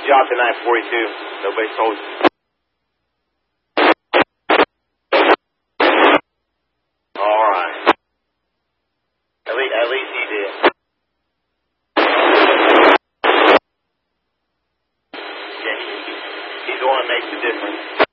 job tonight, 42. Nobody told you. All right. At least he did. Yeah, he's the one that makes the difference.